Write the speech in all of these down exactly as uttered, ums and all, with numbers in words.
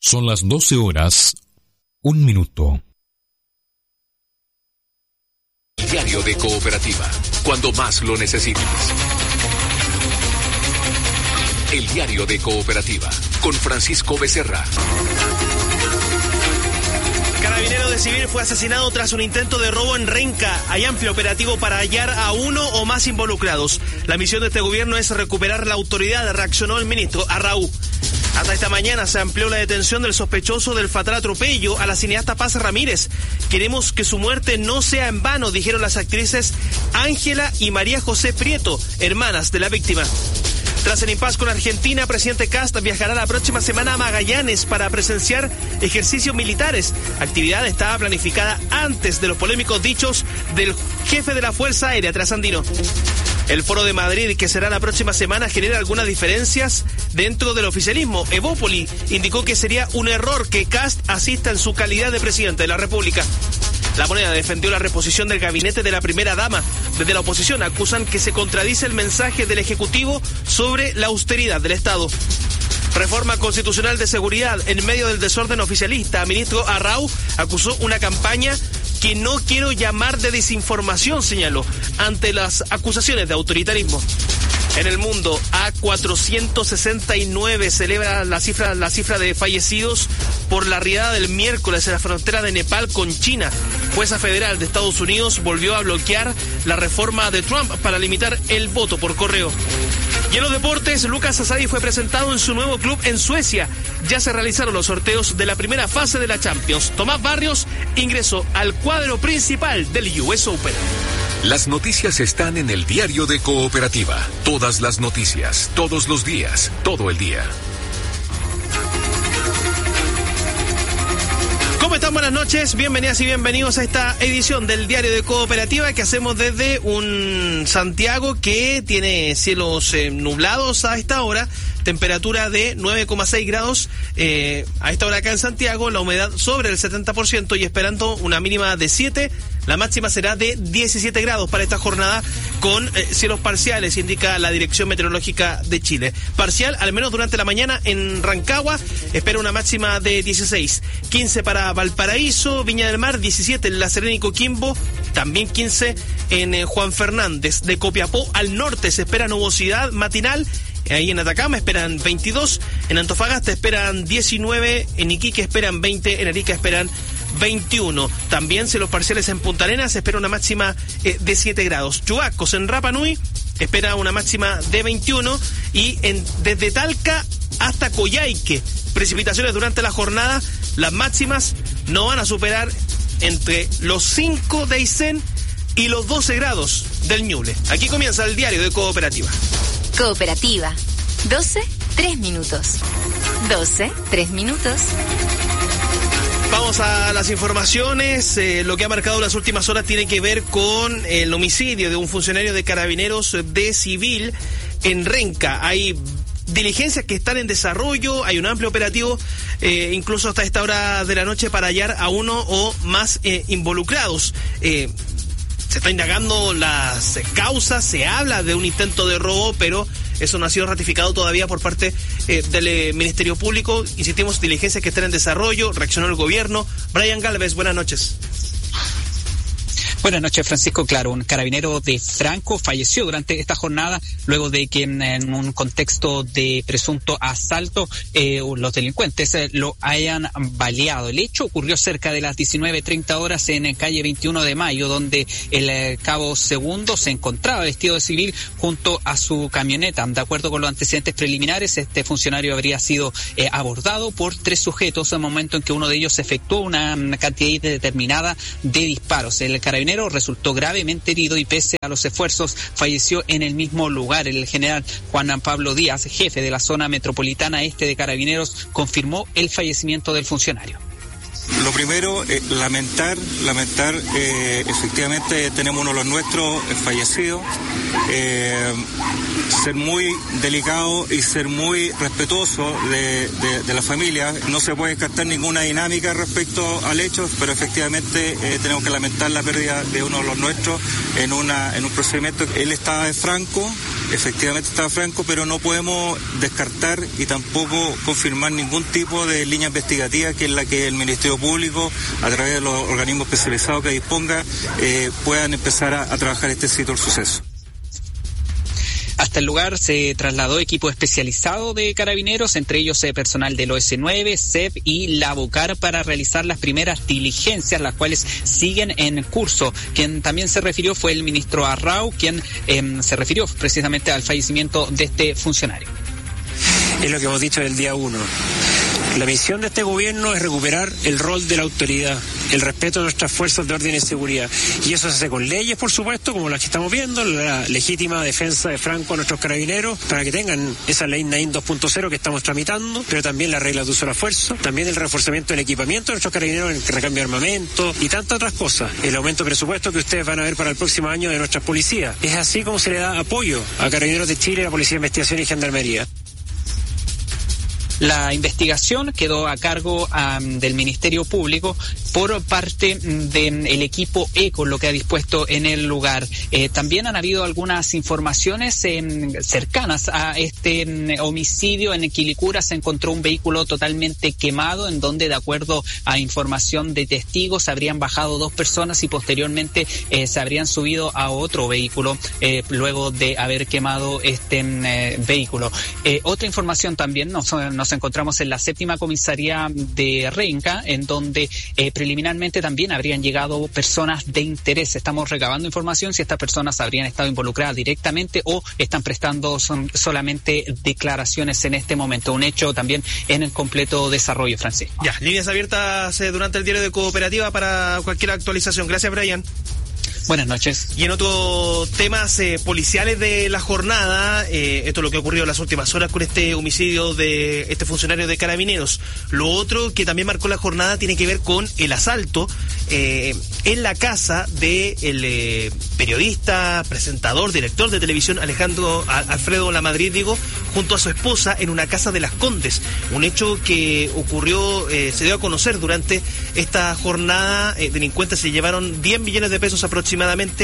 Son las doce horas, un minuto. Diario de Cooperativa, cuando más lo necesites. El Diario de Cooperativa, con Francisco Becerra. Carabinero de Civil fue asesinado tras un intento de robo en Renca. Hay amplio operativo para hallar a uno o más involucrados. La misión de este gobierno es recuperar la autoridad, reaccionó el ministro Arrau. Hasta esta mañana se amplió la detención del sospechoso del fatal atropello a la cineasta Paz Ramírez. Queremos que su muerte no sea en vano, dijeron las actrices Ángela y María José Prieto, hermanas de la víctima. Tras el impasse con Argentina, presidente Kast viajará la próxima semana a Magallanes para presenciar ejercicios militares. Actividad estaba planificada antes de los polémicos dichos del jefe de la Fuerza Aérea Trasandino. El Foro de Madrid, que será la próxima semana, genera algunas diferencias dentro del oficialismo. Evópoli indicó que sería un error que Kast asista en su calidad de presidente de la República. La Moneda defendió la reposición del gabinete de la primera dama. Desde la oposición acusan que se contradice el mensaje del Ejecutivo sobre la austeridad del Estado. Reforma constitucional de seguridad en medio del desorden oficialista. Ministro Arrau acusó una campaña que no quiero llamar de desinformación, señaló, ante las acusaciones de autoritarismo. En el mundo, A cuatrocientos sesenta y nueve celebra la cifra, la cifra de fallecidos por la riada del miércoles en la frontera de Nepal con China. Jueza federal de Estados Unidos volvió a bloquear la reforma de Trump para limitar el voto por correo. Y en los deportes, Lucas Asadi fue presentado en su nuevo club en Suecia. Ya se realizaron los sorteos de la primera fase de la Champions. Tomás Barrios ingresó al cuadro principal del U S Open. Las noticias están en el Diario de Cooperativa. Todas las noticias, todos los días, todo el día. ¿Cómo están? Buenas noches, bienvenidas y bienvenidos a esta edición del Diario de Cooperativa que hacemos desde un Santiago que tiene cielos eh, nublados a esta hora, temperatura de nueve coma seis grados eh, a esta hora acá en Santiago, la humedad sobre el setenta por ciento y esperando una mínima de siete. La máxima será de diecisiete grados para esta jornada con eh, cielos parciales, indica la Dirección Meteorológica de Chile. Parcial, al menos durante la mañana en Rancagua, espera una máxima de dieciséis. quince para Valparaíso, Viña del Mar, diecisiete en La Serena y Coquimbo, también quince en eh, Juan Fernández. De Copiapó al norte se espera nubosidad matinal. Ahí en Atacama esperan veintidós, en Antofagasta esperan diecinueve, en Iquique esperan veinte, en Arica esperan veintiuno. También cielos parciales en Punta Arenas, se espera una máxima eh, de siete grados. Chubascos en Rapa Nui, espera una máxima de veintiuno. Y en, desde Talca hasta Coyhaique, precipitaciones durante la jornada, las máximas no van a superar entre los cinco de Aysén y los doce grados del Ñuble. Aquí comienza el Diario de Cooperativa. Cooperativa. doce, tres minutos. doce, tres minutos. Vamos a las informaciones. Eh, lo que ha marcado las últimas horas tiene que ver con el homicidio de un funcionario de Carabineros de Civil en Renca. Hay diligencias que están en desarrollo, hay un amplio operativo, eh, incluso hasta esta hora de la noche, para hallar a uno o más eh, involucrados. Eh, Se está indagando las causas, se habla de un intento de robo, pero eso no ha sido ratificado todavía por parte eh, del eh, Ministerio Público. Insistimos, diligencias que están en desarrollo, reaccionó el gobierno. Brian Galvez, buenas noches. Buenas noches, Francisco. Claro, un carabinero de Franco falleció durante esta jornada luego de que en, en un contexto de presunto asalto eh, los delincuentes eh, lo hayan baleado. El hecho ocurrió cerca de las diecinueve treinta horas en calle veintiuno de mayo, donde el eh, cabo segundo se encontraba vestido de civil junto a su camioneta. De acuerdo con los antecedentes preliminares, este funcionario habría sido eh, abordado por tres sujetos en el momento en que uno de ellos efectuó una, una cantidad determinada de disparos. El carabinero resultó gravemente herido y pese a los esfuerzos falleció en el mismo lugar. El general Juan Pablo Díaz, jefe de la zona metropolitana este de Carabineros, confirmó el fallecimiento del funcionario. Lo primero, eh, lamentar, lamentar, eh, efectivamente tenemos uno de los nuestros eh, fallecidos, eh, ser muy delicado y ser muy respetuoso de, de, de la familia. No se puede descartar ninguna dinámica respecto al hecho, pero efectivamente eh, tenemos que lamentar la pérdida de uno de los nuestros en una en un procedimiento. Él estaba de Franco, efectivamente estaba Franco, pero no podemos descartar y tampoco confirmar ningún tipo de línea investigativa que es la que el Ministerio Público, a través de los organismos especializados que disponga, eh, puedan empezar a, a trabajar este sitio del suceso. Hasta el lugar se trasladó equipo especializado de carabineros, entre ellos eh, personal del O S nueve, C E P y la BOCAR, para realizar las primeras diligencias, las cuales siguen en curso. Quien también se refirió fue el ministro Arrau, quien eh, se refirió precisamente al fallecimiento de este funcionario. Es lo que hemos dicho del día uno. La misión de este gobierno es recuperar el rol de la autoridad, el respeto de nuestras fuerzas de orden y seguridad. Y eso se hace con leyes, por supuesto, como las que estamos viendo, la legítima defensa de Franco a nuestros carabineros, para que tengan esa ley Naim dos punto cero que estamos tramitando, pero también las reglas de uso de la fuerza, también el reforzamiento del equipamiento de nuestros carabineros, el recambio de armamento y tantas otras cosas. El aumento de presupuesto que ustedes van a ver para el próximo año de nuestras policías. Es así como se le da apoyo a Carabineros de Chile, a la Policía de Investigación y Gendarmería. La investigación quedó a cargo um, del Ministerio Público por parte del de equipo ECO, lo que ha dispuesto en el lugar. Eh, también han habido algunas informaciones eh, cercanas a este eh, homicidio. En Quilicura se encontró un vehículo totalmente quemado, en donde, de acuerdo a información de testigos, habrían bajado dos personas y posteriormente eh, se habrían subido a otro vehículo eh, luego de haber quemado este eh, vehículo. Eh, otra información también nos, nos encontramos en la séptima comisaría de Renca, en donde eh, preliminarmente también habrían llegado personas de interés. Estamos recabando información si estas personas habrían estado involucradas directamente o están prestando son, solamente declaraciones en este momento. Un hecho también en el completo desarrollo, Francisco. Ya, líneas abiertas eh, durante el diario de Cooperativa para cualquier actualización. Gracias, Brian. Buenas noches. Y en otros temas eh, policiales de la jornada, eh, esto es lo que ha ocurrido en las últimas horas con este homicidio de este funcionario de Carabineros. Lo otro que también marcó la jornada tiene que ver con el asalto eh, en la casa de el eh, periodista, presentador, director de televisión Alejandro a, Alfredo Lamadrid, digo, junto a su esposa en una casa de Las Condes. Un hecho que ocurrió, eh, se dio a conocer durante esta jornada. Eh, delincuentes se llevaron diez millones de pesos aproximadamente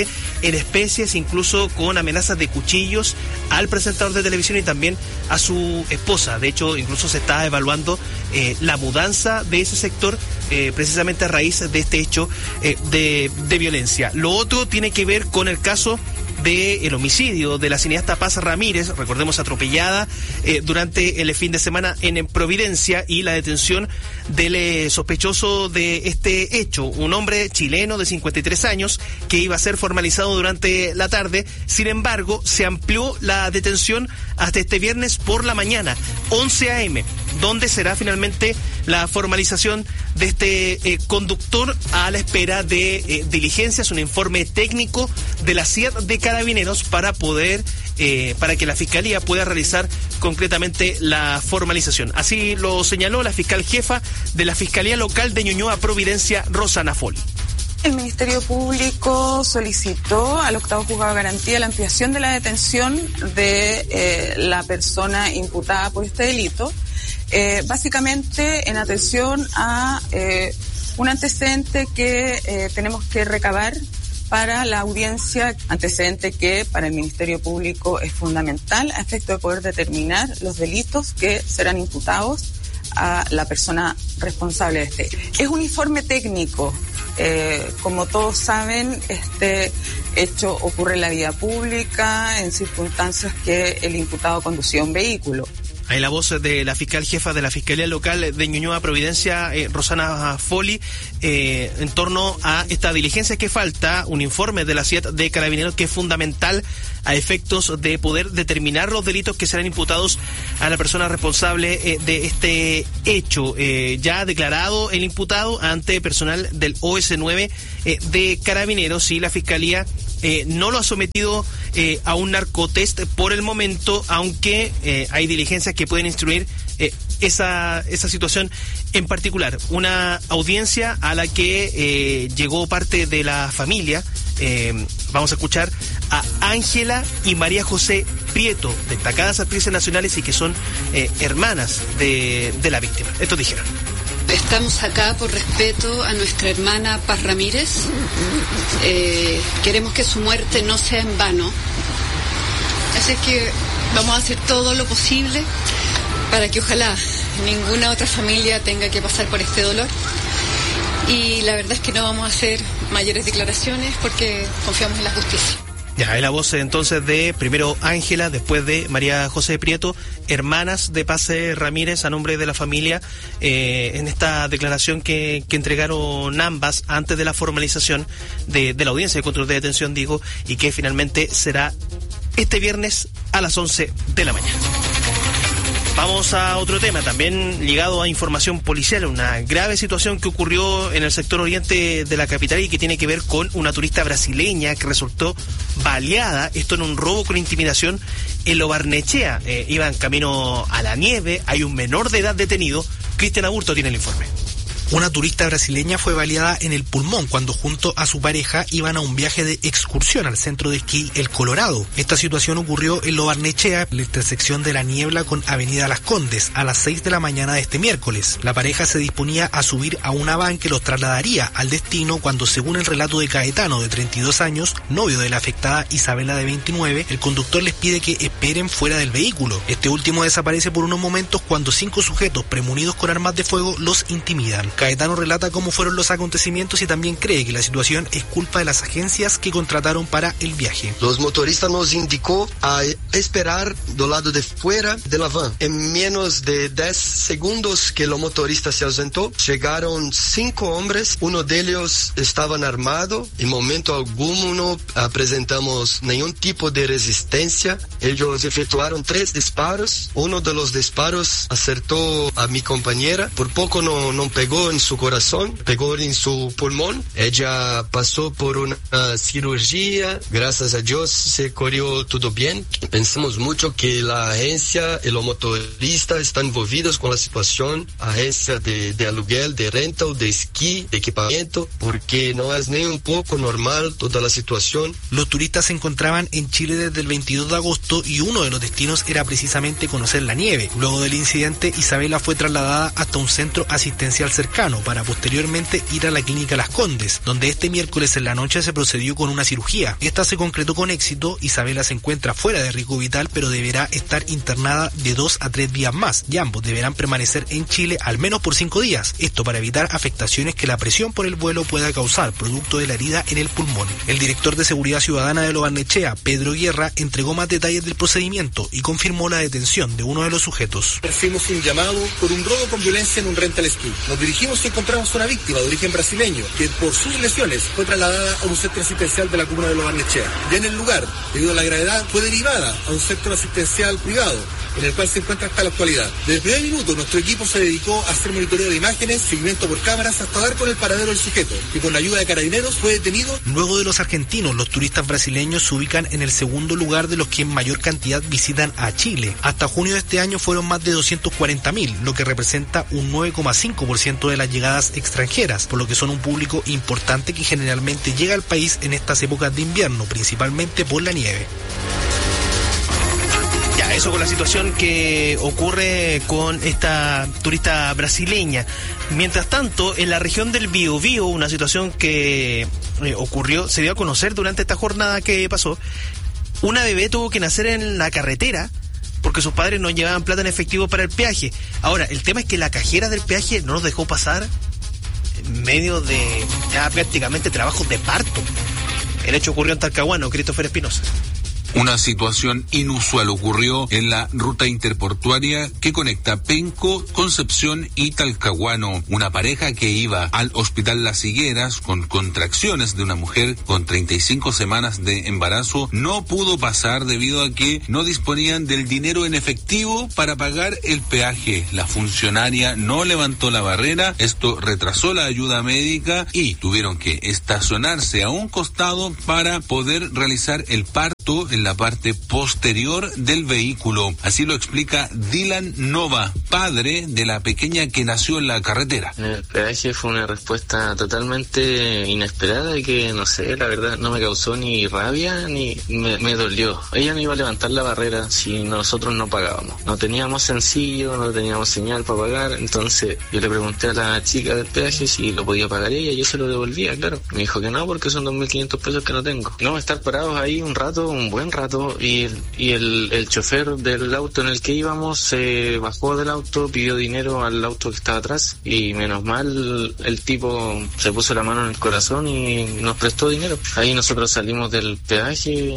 en especies, incluso con amenazas de cuchillos al presentador de televisión y también a su esposa. De hecho, incluso se está evaluando eh, la mudanza de ese sector eh, precisamente a raíz de este hecho eh, de, de violencia. Lo otro tiene que ver con el caso del homicidio de la cineasta Paz Ramírez, recordemos, atropellada eh, durante el fin de semana en Providencia, y la detención del eh, sospechoso de este hecho, un hombre chileno de cincuenta y tres años que iba a ser formalizado durante la tarde. Sin embargo, se amplió la detención hasta este viernes por la mañana, once a eme, donde será finalmente la formalización de este eh, conductor a la espera de eh, diligencias, un informe técnico de la C I A T de Carabineros para poder, eh, para que la Fiscalía pueda realizar concretamente la formalización. Así lo señaló la fiscal jefa de la Fiscalía Local de Ñuñoa Providencia, Rosana Foli. El Ministerio Público solicitó al octavo juzgado de garantía la ampliación de la detención de eh, la persona imputada por este delito, eh, básicamente en atención a eh, un antecedente que eh, tenemos que recabar para la audiencia, antecedente que para el Ministerio Público es fundamental a efecto de poder determinar los delitos que serán imputados a la persona responsable de este. Es un informe técnico. Eh, como todos saben, este hecho ocurre en la vía pública, en circunstancias que el imputado conducía un vehículo. Hay la voz de la fiscal jefa de la Fiscalía Local de Ñuñoa Providencia, eh, Rosana Foli, eh, en torno a esta diligencia que falta, un informe de la C I A T de Carabineros que es fundamental a efectos de poder determinar los delitos que serán imputados a la persona responsable eh, de este hecho. Eh, ya ha declarado el imputado ante personal del O S nueve eh, de Carabineros, y la Fiscalía Eh, no lo ha sometido eh, a un narcotest por el momento, aunque eh, hay diligencias que pueden instruir eh, esa esa situación en particular. Una audiencia a la que eh, llegó parte de la familia. Eh, vamos a escuchar a Ángela y María José Prieto, destacadas actrices nacionales y que son eh, hermanas de, de la víctima. Esto dijeron. Estamos acá por respeto a nuestra hermana Paz Ramírez. Eh, queremos que su muerte no sea en vano. Así es que vamos a hacer todo lo posible para que ojalá ninguna otra familia tenga que pasar por este dolor. Y la verdad es que no vamos a hacer mayores declaraciones porque confiamos en la justicia. Ya, es la voz entonces de primero Ángela, después de María José Prieto, hermanas de Pase Ramírez a nombre de la familia, eh, en esta declaración que, que entregaron ambas antes de la formalización de, de la audiencia de control de detención, digo, y que finalmente será este viernes a las once de la mañana. Vamos a otro tema, también ligado a información policial, una grave situación que ocurrió en el sector oriente de la capital y que tiene que ver con una turista brasileña que resultó baleada, esto en un robo con intimidación en Lo Barnechea. Eh, iban camino a la nieve, hay un menor de edad detenido. Cristian Aburto tiene el informe. Una turista brasileña fue baleada en el pulmón cuando junto a su pareja iban a un viaje de excursión al centro de esquí El Colorado. Esta situación ocurrió en Lo Barnechea, la intersección de La Niebla con Avenida Las Condes, a las seis de la mañana de este miércoles. La pareja se disponía a subir a una van que los trasladaría al destino cuando, según el relato de Caetano, de treinta y dos años, novio de la afectada Isabela, de veintinueve, el conductor les pide que esperen fuera del vehículo. Este último desaparece por unos momentos cuando cinco sujetos premunidos con armas de fuego los intimidan. Caetano relata cómo fueron los acontecimientos y también cree que la situación es culpa de las agencias que contrataron para el viaje. Los motoristas nos indicó a esperar del lado de fuera de la van. En menos de diez segundos que el motorista se ausentó, llegaron cinco hombres, uno de ellos estaba armado. En momento alguno no presentamos ningún tipo de resistencia. Ellos efectuaron tres disparos. Uno de los disparos acertó a mi compañera. Por poco no, no pegó en su corazón, pegó en su pulmón. Ella pasó por una cirugía. Gracias a Dios se corrió todo bien. Pensamos mucho que la agencia y los motoristas están envolvidos con la situación. Agencia de, de aluguel, de rental, de esquí, de equipamiento, porque no es ni un poco normal toda la situación. Los turistas se encontraban en Chile desde el veintidós de agosto y uno de los destinos era precisamente conocer la nieve. Luego del incidente, Isabela fue trasladada hasta un centro asistencial cercano para posteriormente ir a la clínica Las Condes, donde este miércoles en la noche se procedió con una cirugía. Esta se concretó con éxito. Isabela se encuentra fuera de riesgo vital, pero deberá estar internada de dos a tres días más, y ambos deberán permanecer en Chile al menos por cinco días. Esto para evitar afectaciones que la presión por el vuelo pueda causar, producto de la herida en el pulmón. El director de Seguridad Ciudadana de Lo Barnechea, Pedro Guerra, entregó más detalles del procedimiento y confirmó la detención de uno de los sujetos. Recibimos un llamado por un robo con violencia en un rental ski. Nos dirigimos y encontramos una víctima de origen brasileño que por sus lesiones fue trasladada a un centro asistencial de la comuna de Lo Barnechea. Ya en el lugar, debido a la gravedad, fue derivada a un centro asistencial privado, en el cual se encuentra hasta la actualidad. Desde el primer minuto, nuestro equipo se dedicó a hacer monitoreo de imágenes, seguimiento por cámaras, hasta dar con el paradero del sujeto, que con la ayuda de carabineros fue detenido. Luego de los argentinos, los turistas brasileños se ubican en el segundo lugar de los que en mayor cantidad visitan a Chile. Hasta junio de este año fueron más de doscientos cuarenta mil, lo que representa un nueve coma cinco por ciento de las llegadas extranjeras, por lo que son un público importante que generalmente llega al país en estas épocas de invierno, principalmente por la nieve. Ya, eso con la situación que ocurre con esta turista brasileña. Mientras tanto, en la región del Biobío, una situación que eh, ocurrió, se dio a conocer durante esta jornada que pasó. Una bebé tuvo que nacer en la carretera porque sus padres no llevaban plata en efectivo para el peaje. Ahora, el tema es que la cajera del peaje no nos dejó pasar en medio de ya prácticamente trabajos de parto. El hecho ocurrió en Talcahuano. Christopher Espinosa. Una situación inusual ocurrió en la ruta interportuaria que conecta Penco, Concepción y Talcahuano. Una pareja que iba al Hospital Las Higueras con contracciones de una mujer con treinta y cinco semanas de embarazo no pudo pasar debido a que no disponían del dinero en efectivo para pagar el peaje. La funcionaria no levantó la barrera, esto retrasó la ayuda médica y tuvieron que estacionarse a un costado para poder realizar el parto en la parte posterior del vehículo. Así lo explica Dylan Nova, padre de la pequeña que nació en la carretera. El peaje fue una respuesta totalmente inesperada y que, no sé, la verdad no me causó ni rabia ni me, me dolió. Ella no iba a levantar la barrera si nosotros no pagábamos. No teníamos sencillo, no teníamos señal para pagar, entonces yo le pregunté a la chica del peaje si lo podía pagar ella, yo se lo devolvía, claro. Me dijo que no porque son dos mil quinientos pesos que no tengo. No, estar parados ahí un rato, un buen rato y, y el, el chofer del auto en el que íbamos se bajó del auto, pidió dinero al auto que estaba atrás y menos mal el tipo se puso la mano en el corazón y nos prestó dinero. Ahí nosotros salimos del peaje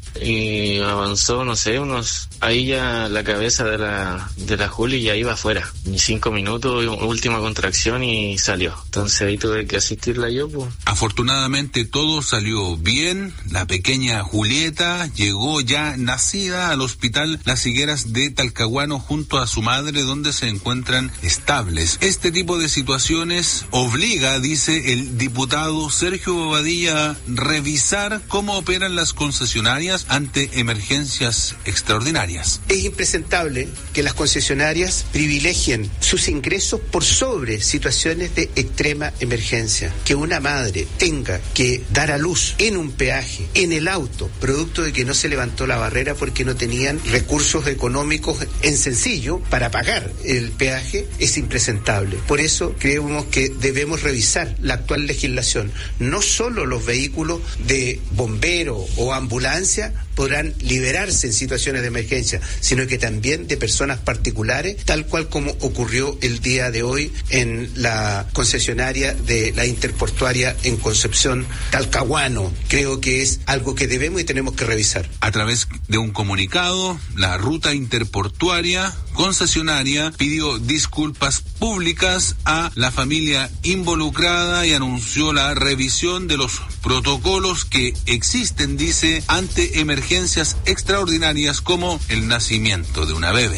y avanzó, no sé, unos, ahí ya la cabeza de la de la Juli ya iba afuera, ni cinco minutos, última contracción y salió. Entonces ahí tuve que asistirla yo, pues. Afortunadamente todo salió bien. La pequeña Julieta llegó ya nacida al hospital Las Higueras de Talcahuano junto a su madre, donde se encuentran estables. Este tipo de situaciones obliga, dice el diputado Sergio Bobadilla, a revisar cómo operan las concesionarias ante emergencias extraordinarias. Es impresentable que las concesionarias privilegien sus ingresos por sobre situaciones de extrema emergencia. Que una madre tenga que dar a luz en un peaje, en el auto, producto de que no se levantó la barrera porque no tenían recursos económicos en sencillo para pagar el peaje, es impresentable. Por eso creemos que debemos revisar la actual legislación. No solo los vehículos de bombero o ambulancia podrán liberarse en situaciones de emergencia, sino que también de personas particulares, tal cual como ocurrió el día de hoy en la concesionaria de la interportuaria en Concepción, Talcahuano. Creo que es algo que debemos y tenemos que revisar. A través de un comunicado, la ruta interportuaria concesionaria pidió disculpas públicas a la familia involucrada y anunció la revisión de los protocolos que existen, dice, ante emergencias extraordinarias como el nacimiento de una bebé.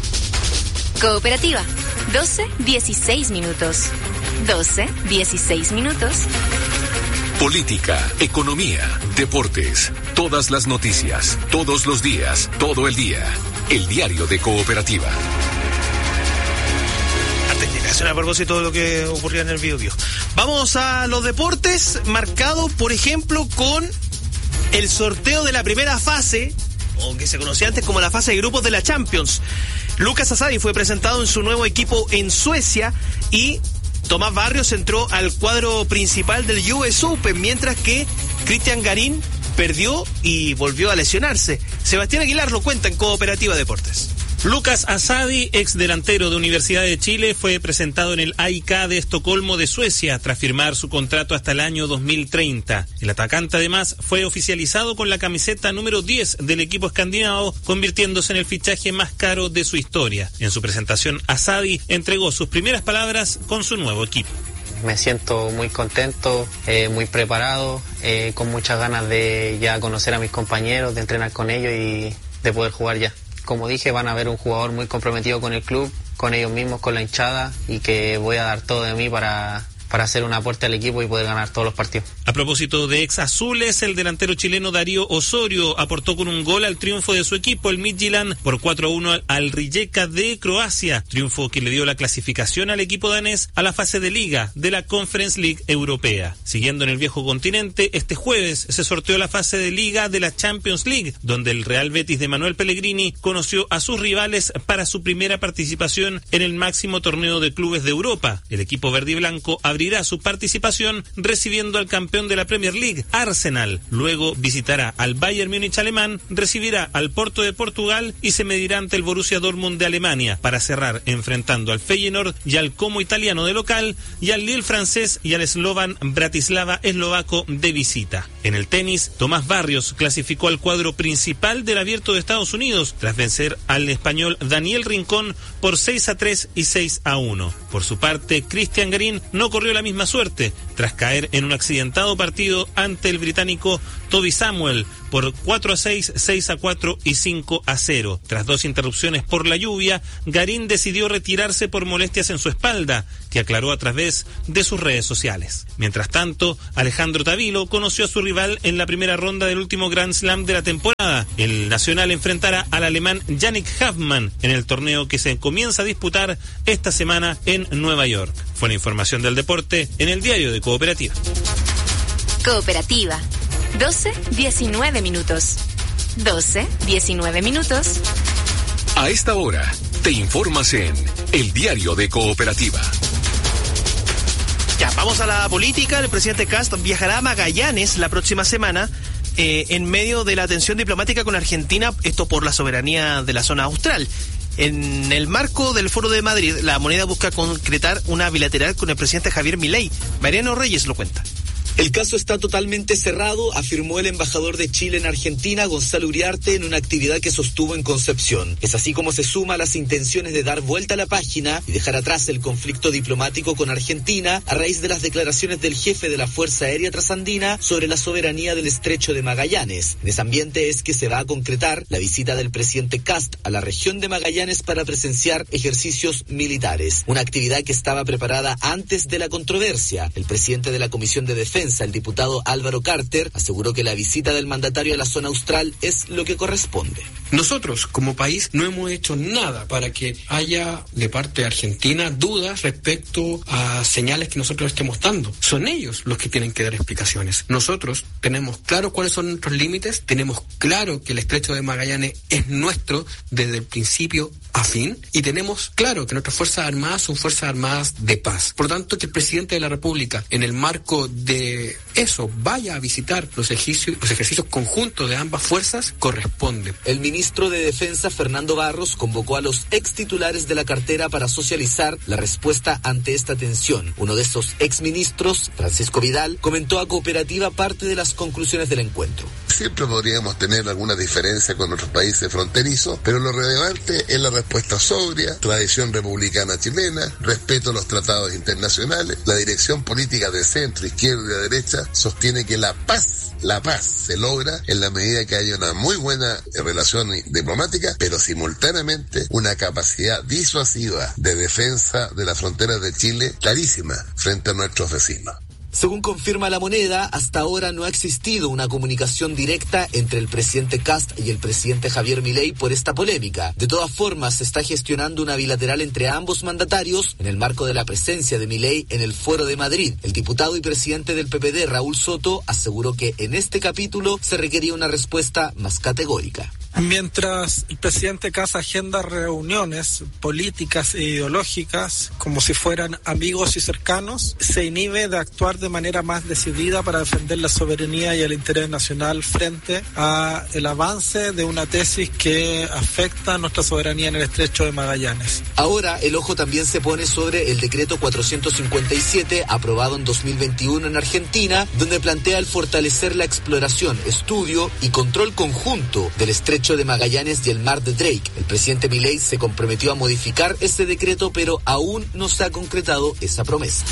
Cooperativa, doce dieciséis minutos. doce dieciséis minutos. Política, economía, deportes, todas las noticias, todos los días, todo el día. El diario de Cooperativa. A propósito de lo que ocurría en el Biobío. Vamos a los deportes, marcado por ejemplo con el sorteo de la primera fase, o que se conocía antes como la fase de grupos de la Champions. Lucas Asadi fue presentado en su nuevo equipo en Suecia y Tomás Barrios entró al cuadro principal del U S Open, mientras que Cristian Garín perdió y volvió a lesionarse. Sebastián Aguilar lo cuenta en Cooperativa Deportes. Lucas Asadi, ex delantero de Universidad de Chile, fue presentado en el A I K de Estocolmo de Suecia tras firmar su contrato hasta el año dos mil treinta. El atacante además fue oficializado con la camiseta número diez del equipo escandinavo, convirtiéndose en el fichaje más caro de su historia. En su presentación, Asadi entregó sus primeras palabras con su nuevo equipo. Me siento muy contento, eh, muy preparado, eh, con muchas ganas de ya conocer a mis compañeros, de entrenar con ellos y de poder jugar ya. Como dije, van a ver un jugador muy comprometido con el club, con ellos mismos, con la hinchada, y que voy a dar todo de mí para, para hacer un aporte al equipo y poder ganar todos los partidos. A propósito de ex azules, el delantero chileno Darío Osorio aportó con un gol al triunfo de su equipo, el Midtjylland, por cuatro a uno al Rijeka de Croacia, triunfo que le dio la clasificación al equipo danés a la fase de liga de la Conference League europea. Siguiendo en el viejo continente, este jueves se sorteó la fase de liga de la Champions League, donde el Real Betis de Manuel Pellegrini conoció a sus rivales para su primera participación en el máximo torneo de clubes de Europa. El equipo verde y blanco abrirá su participación recibiendo al campeón de la Premier League, Arsenal. Luego visitará al Bayern Múnich alemán, recibirá al Porto de Portugal y se medirá ante el Borussia Dortmund de Alemania, para cerrar enfrentando al Feyenoord y al Como italiano de local, y al Lille francés y al Slovan Bratislava eslovaco de visita. En el tenis, Tomás Barrios clasificó al cuadro principal del Abierto de Estados Unidos tras vencer al español Daniel Rincón por seis a tres y seis a uno. Por su parte, Cristian Garín no corrió la misma suerte tras caer en un accidentado partido ante el británico Toby Samuel por cuatro a seis, seis a cuatro y cinco a cero. Tras dos interrupciones por la lluvia, Garín decidió retirarse por molestias en su espalda, que aclaró a través de sus redes sociales. Mientras tanto, Alejandro Tavilo conoció a su rival en la primera ronda del último Grand Slam de la temporada. El nacional enfrentará al alemán Yannick Hoffmann en el torneo que se comienza a disputar esta semana en Nueva York. Fue la información del deporte en el diario de Cooperativa. Cooperativa, doce diecinueve minutos. doce diecinueve minutos. A esta hora, te informas en el diario de Cooperativa. Ya, vamos a la política. El presidente Kast viajará a Magallanes la próxima semana eh, en medio de la tensión diplomática con Argentina, esto por la soberanía de la zona austral. En el marco del Foro de Madrid, la Moneda busca concretar una bilateral con el presidente Javier Milei. Mariano Reyes lo cuenta. El caso está totalmente cerrado, afirmó el embajador de Chile en Argentina, Gonzalo Uriarte, en una actividad que sostuvo en Concepción. Es así como se suma a las intenciones de dar vuelta a la página y dejar atrás el conflicto diplomático con Argentina a raíz de las declaraciones del jefe de la Fuerza Aérea Trasandina sobre la soberanía del Estrecho de Magallanes. En ese ambiente es que se va a concretar la visita del presidente Kast a la región de Magallanes para presenciar ejercicios militares. Una actividad que estaba preparada antes de la controversia. El presidente de la Comisión de Defensa, el diputado Álvaro Carter, aseguró que la visita del mandatario a la zona austral es lo que corresponde. Nosotros, como país, no hemos hecho nada para que haya de parte de Argentina dudas respecto a señales que nosotros estemos dando. Son ellos los que tienen que dar explicaciones. Nosotros tenemos claro cuáles son nuestros límites, tenemos claro que el Estrecho de Magallanes es nuestro desde el principio a fin, y tenemos claro que nuestras Fuerzas Armadas son Fuerzas Armadas de paz. Por lo tanto, que el presidente de la República, en el marco de eso, vaya a visitar los ejercicios, los ejercicios conjuntos de ambas fuerzas, corresponde. El ministro de Defensa, Fernando Barros, convocó a los ex titulares de la cartera para socializar la respuesta ante esta tensión. Uno de esos ex ministros, Francisco Vidal, comentó a Cooperativa parte de las conclusiones del encuentro. Siempre podríamos tener alguna diferencia con otros países fronterizos, pero lo relevante es la respuesta sobria, tradición republicana chilena, respeto a los tratados internacionales. La dirección política de centro, izquierda y de derecha sostiene que la paz, la paz se logra en la medida que haya una muy buena relación diplomática, pero simultáneamente una capacidad disuasiva de defensa de las fronteras de Chile clarísima frente a nuestros vecinos. Según confirma La Moneda, hasta ahora no ha existido una comunicación directa entre el presidente Kast y el presidente Javier Milei por esta polémica. De todas formas, se está gestionando una bilateral entre ambos mandatarios en el marco de la presencia de Milei en el Foro de Madrid. El diputado y presidente del P P D, Raúl Soto, aseguró que en este capítulo se requería una respuesta más categórica. Mientras el presidente Kast agenda reuniones políticas e ideológicas como si fueran amigos y cercanos, se inhibe de actuar de manera más decidida para defender la soberanía y el interés nacional frente a el avance de una tesis que afecta a nuestra soberanía en el Estrecho de Magallanes. Ahora el ojo también se pone sobre el decreto cuatrocientos cincuenta y siete aprobado en dos mil veintiuno en Argentina, donde plantea el fortalecer la exploración, estudio y control conjunto del Estrecho de Magallanes y el Mar de Drake. El presidente Milei se comprometió a modificar este decreto, pero aún no se ha concretado esa promesa.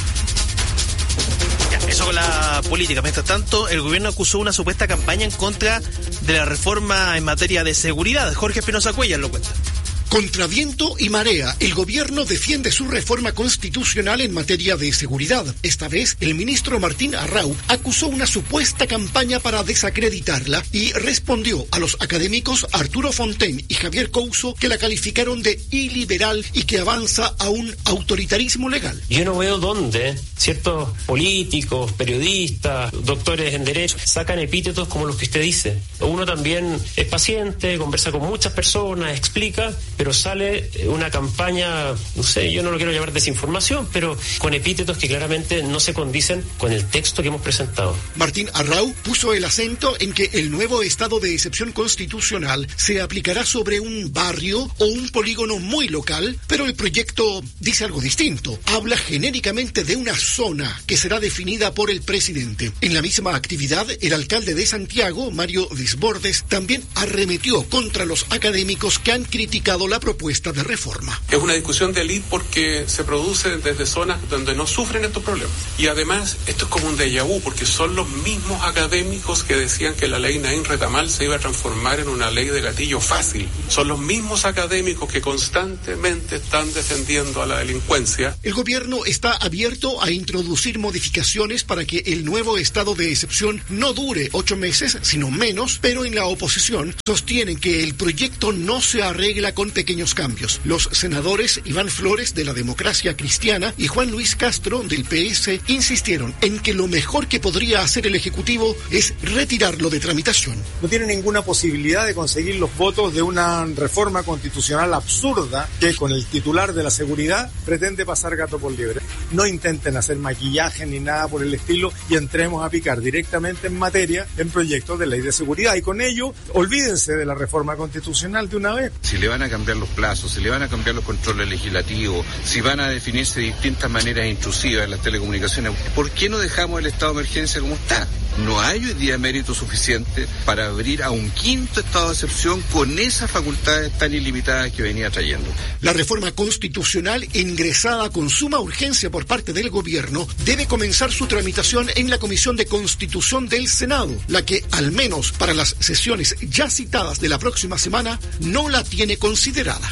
Eso con la política. Mientras tanto, el gobierno acusó una supuesta campaña en contra de la reforma en materia de seguridad. Jorge Espinosa Cuellar lo cuenta. Contra viento y marea, el gobierno defiende su reforma constitucional en materia de seguridad. Esta vez, el ministro Martín Arrau acusó una supuesta campaña para desacreditarla y respondió a los académicos Arturo Fontaine y Javier Couso, que la calificaron de iliberal y que avanza a un autoritarismo legal. Yo no veo dónde ciertos políticos, periodistas, doctores en derecho sacan epítetos como los que usted dice. Uno también es paciente, conversa con muchas personas, explica, pero sale una campaña, no sé, yo no lo quiero llamar desinformación, pero con epítetos que claramente no se condicen con el texto que hemos presentado. Martín Arrau puso el acento en que el nuevo estado de excepción constitucional se aplicará sobre un barrio o un polígono muy local, pero el proyecto dice algo distinto. Habla genéricamente de una zona que será definida por el presidente. En la misma actividad, el alcalde de Santiago, Mario Desbordes, también arremetió contra los académicos que han criticado la propuesta de reforma. Es una discusión de élite porque se produce desde zonas donde no sufren estos problemas. Y además, esto es como un déjà vu, porque son los mismos académicos que decían que la ley Naín Retamal se iba a transformar en una ley de gatillo fácil. Son los mismos académicos que constantemente están defendiendo a la delincuencia. El gobierno está abierto a introducir modificaciones para que el nuevo estado de excepción no dure ocho meses, sino menos, pero en la oposición sostienen que el proyecto no se arregla con pequeños cambios. Los senadores Iván Flores, de la Democracia Cristiana, y Juan Luis Castro, del P S, insistieron en que lo mejor que podría hacer el Ejecutivo es retirarlo de tramitación. No tiene ninguna posibilidad de conseguir los votos de una reforma constitucional absurda que con el titular de la seguridad pretende pasar gato por liebre. No intenten hacer maquillaje ni nada por el estilo y entremos a picar directamente en materia en proyectos de ley de seguridad, y con ello olvídense de la reforma constitucional de una vez. Si le van a cambiar los plazos, si le van a cambiar los controles legislativos, si van a definirse de distintas maneras intrusivas en las telecomunicaciones, ¿por qué no dejamos el estado de emergencia como está? No hay hoy día mérito suficiente para abrir a un quinto estado de excepción con esas facultades tan ilimitadas que venía trayendo. La reforma constitucional, ingresada con suma urgencia por parte del gobierno, debe comenzar su tramitación en la Comisión de Constitución del Senado, la que, al menos para las sesiones ya citadas de la próxima semana, no la tiene considerada.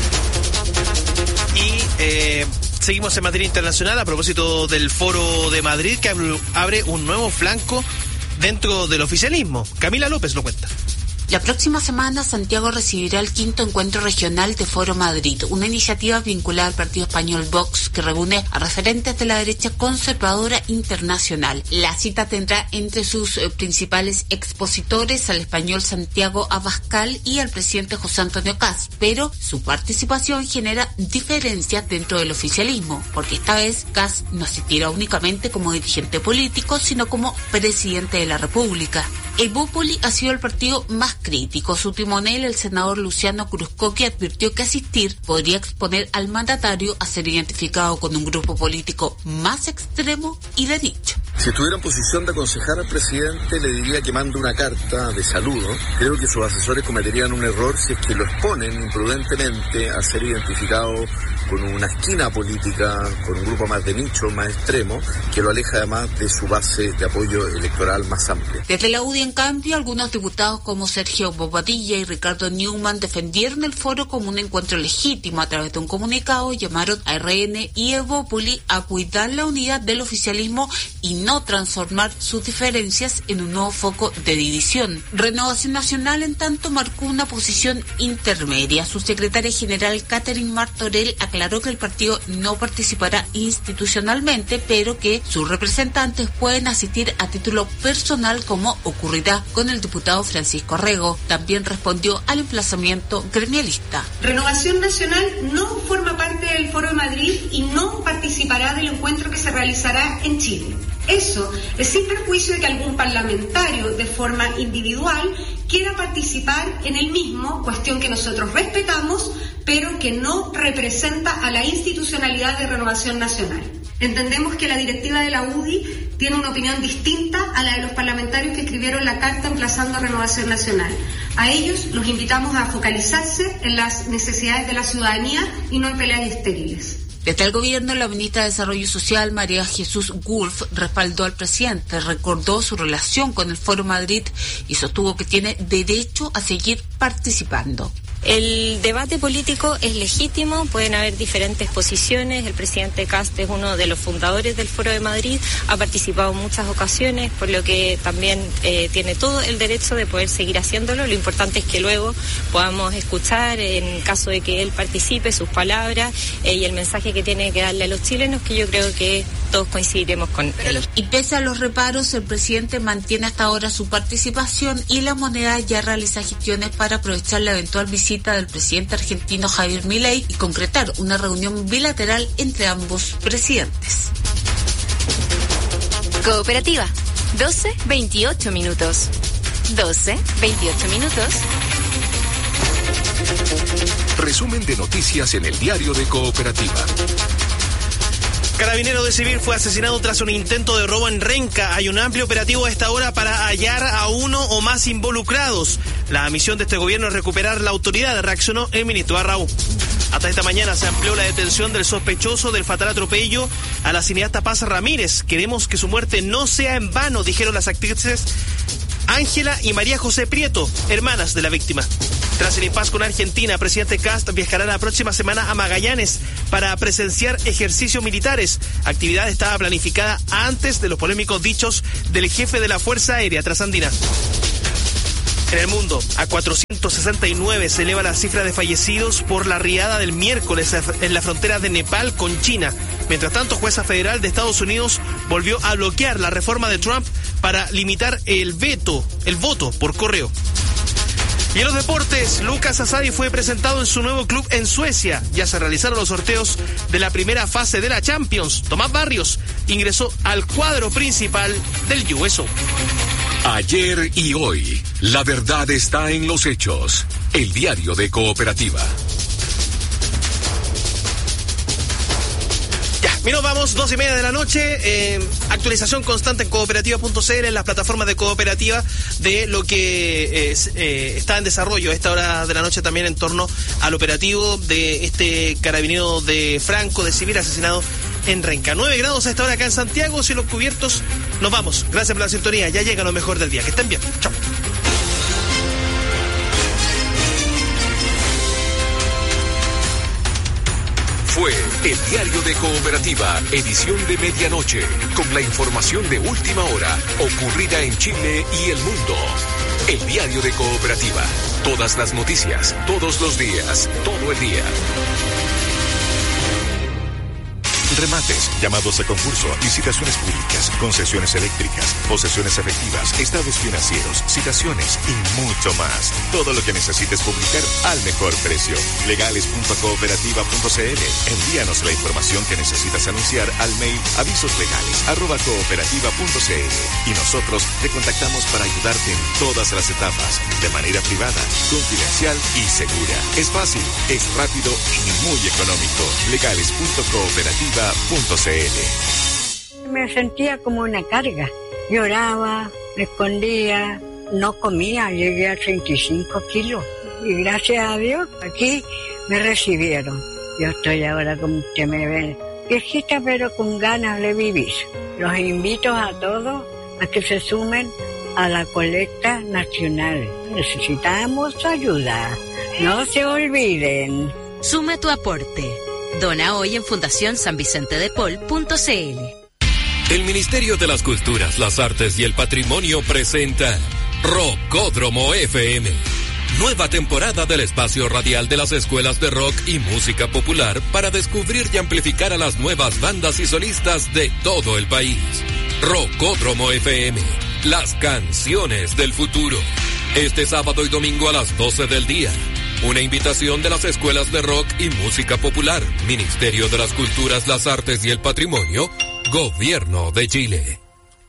Y eh, seguimos en materia internacional a propósito del Foro de Madrid, que abre un nuevo flanco dentro del oficialismo. Camila López lo cuenta. La próxima semana Santiago recibirá el quinto encuentro regional de Foro Madrid, una iniciativa vinculada al partido español Vox que reúne a referentes de la derecha conservadora internacional. La cita tendrá entre sus eh, principales expositores al español Santiago Abascal y al presidente José Antonio Kast, pero su participación genera diferencias dentro del oficialismo, porque esta vez Kast no asistirá únicamente como dirigente político, sino como presidente de la República. El Bópoli ha sido el partido más crítico. Su timonel, el senador Luciano Cruzcoqui, advirtió que asistir podría exponer al mandatario a ser identificado con un grupo político más extremo y de nicho. Si estuviera en posición de aconsejar al presidente, le diría que mande una carta de saludo. Creo que sus asesores cometerían un error si es que lo exponen imprudentemente a ser identificado con una esquina política, con un grupo más de nicho, más extremo, que lo aleja además de su base de apoyo electoral más amplia. Desde la U D I, en cambio, algunos diputados como Sergio Bobadilla y Ricardo Newman defendieron el foro como un encuentro legítimo. A través de un comunicado llamaron a R N y Evópoli a cuidar la unidad del oficialismo y no transformar sus diferencias en un nuevo foco de división. Renovación Nacional, en tanto, marcó una posición intermedia. Su secretaria general, Catherine Martorell, aclaró que el partido no participará institucionalmente, pero que sus representantes pueden asistir a título personal, como ocurrirá con el diputado Francisco Rego. También respondió al emplazamiento gremialista. Renovación Nacional no forma parte del Foro de Madrid y no participará del encuentro que se realizará en Chile. Eso es sin perjuicio de que algún parlamentario de forma individual quiera participar en el mismo, cuestión que nosotros respetamos, pero que no representa a la institucionalidad de Renovación Nacional. Entendemos que la directiva de la U D I tiene una opinión distinta a la de los parlamentarios que escribieron la carta emplazando a Renovación Nacional. A ellos los invitamos a focalizarse en las necesidades de la ciudadanía y no en peleas estériles. Desde el gobierno, la ministra de Desarrollo Social, María Jesús Wolf, respaldó al presidente, recordó su relación con el Foro Madrid y sostuvo que tiene derecho a seguir participando. El debate político es legítimo, pueden haber diferentes posiciones. El presidente Kast es uno de los fundadores del Foro de Madrid, ha participado en muchas ocasiones, por lo que también eh, tiene todo el derecho de poder seguir haciéndolo. Lo importante es que luego podamos escuchar, en caso de que él participe, sus palabras eh, y el mensaje que tiene que darle a los chilenos, que yo creo que todos coincidiremos con él. Y pese a los reparos, el presidente mantiene hasta ahora su participación y la moneda ya realiza gestiones para aprovechar la eventual visita del presidente argentino Javier Milei y concretar una reunión bilateral entre ambos presidentes. Cooperativa, doce veintiocho minutos. doce veintiocho minutos. Resumen de noticias en el diario de Cooperativa. Carabinero de Civil fue asesinado tras un intento de robo en Renca. Hay un amplio operativo a esta hora para hallar a uno o más involucrados. La misión de este gobierno es recuperar la autoridad, reaccionó el ministro Arrau. Hasta esta mañana se amplió la detención del sospechoso del fatal atropello a la cineasta Paz Ramírez. Queremos que su muerte no sea en vano, dijeron las actrices Ángela y María José Prieto, hermanas de la víctima. Tras el impasse con Argentina, presidente Kast viajará la próxima semana a Magallanes para presenciar ejercicios militares. Actividad estaba planificada antes de los polémicos dichos del jefe de la Fuerza Aérea Trasandina. En el mundo, a cuatrocientos sesenta y nueve se eleva la cifra de fallecidos por la riada del miércoles en la frontera de Nepal con China. Mientras tanto, jueza federal de Estados Unidos volvió a bloquear la reforma de Trump para limitar el veto, el voto por correo. Y en los deportes, Lucas Asadi fue presentado en su nuevo club en Suecia. Ya se realizaron los sorteos de la primera fase de la Champions. Tomás Barrios ingresó al cuadro principal del U S Open. Ayer y hoy, la verdad está en los hechos. El diario de Cooperativa. Y nos vamos, dos y media de la noche, eh, actualización constante en cooperativa punto c l, en las plataformas de cooperativa, de lo que eh, eh, está en desarrollo a esta hora de la noche también en torno al operativo de este carabinero de Franco, de civil asesinado en Renca. nueve grados a esta hora acá en Santiago, cielos cubiertos. Nos vamos, gracias por la sintonía, ya llega lo mejor del día, que estén bien, chao. Fue el diario de Cooperativa, edición de medianoche, con la información de última hora, ocurrida en Chile y el mundo. El diario de Cooperativa, todas las noticias, todos los días, todo el día. Remates, llamados a concurso, licitaciones públicas, concesiones eléctricas, posesiones efectivas, estados financieros, citaciones y mucho más. Todo lo que necesites publicar al mejor precio. legales punto cooperativa punto c l. Envíanos la información que necesitas anunciar al mail avisoslegales arroba cooperativa punto c l y nosotros te contactamos para ayudarte en todas las etapas, de manera privada, confidencial y segura. Es fácil, es rápido y muy económico. legales punto cooperativa punto c l. Me sentía como una carga. Lloraba, me escondía, no comía, llegué a treinta y cinco kilos. Y gracias a Dios, aquí me recibieron. Yo estoy ahora, como usted me ve, viejita pero con ganas de vivir. Los invito a todos a que se sumen a la colecta nacional. Necesitamos ayuda. No se olviden. Suma tu aporte. Dona hoy en fundación san vicente de paul punto c l. El Ministerio de las Culturas, las Artes y el Patrimonio presenta Rockódromo F M. Nueva temporada del espacio radial de las escuelas de rock y música popular para descubrir y amplificar a las nuevas bandas y solistas de todo el país. Rockódromo F M, las canciones del futuro. Este sábado y domingo a las doce del día. Una invitación de las escuelas de rock y música popular, Ministerio de las Culturas, las Artes y el Patrimonio, Gobierno de Chile.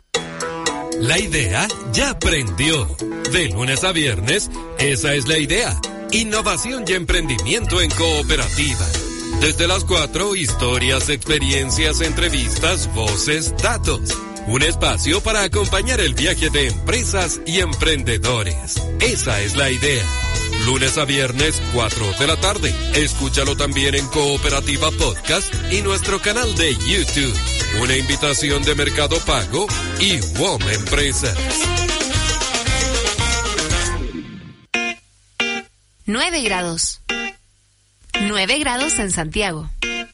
La idea ya prendió. De lunes a viernes, esa es la idea. Innovación y emprendimiento en cooperativa. Desde las cuatro, historias, experiencias, entrevistas, voces, datos. Un espacio para acompañar el viaje de empresas y emprendedores. Esa es la idea. Lunes a viernes, cuatro de la tarde. Escúchalo también en Cooperativa Podcast y nuestro canal de YouTube. Una invitación de Mercado Pago y W O M Empresas. Nueve grados. Nueve grados en Santiago.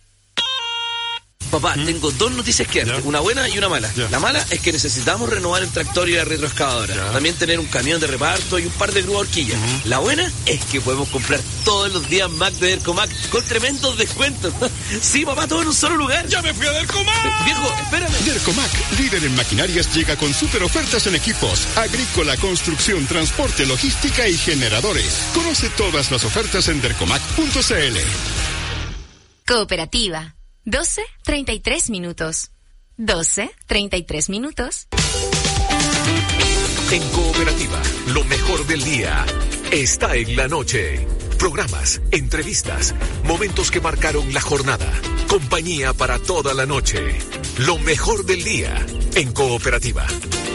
Papá, ¿Mm? tengo dos noticias que darte, una buena y una mala. Ya. La mala es que necesitamos renovar el tractor y la retroexcavadora. Ya. También tener un camión de reparto y un par de grúas horquillas. Uh-huh. La buena es que podemos comprar todos los días Mac de Dercomac con tremendos descuentos. Sí, papá, todo en un solo lugar. ¡Ya me fui a Dercomac! Eh, viejo, espérame. Dercomac, líder en maquinarias, llega con super ofertas en equipos, agrícola, construcción, transporte, logística y generadores. Conoce todas las ofertas en dercomac punto c l. Cooperativa. doce treinta y tres minutos. doce treinta y tres minutos. En Cooperativa, lo mejor del día está en la noche. Programas, entrevistas, momentos que marcaron la jornada. Compañía para toda la noche. Lo mejor del día en Cooperativa.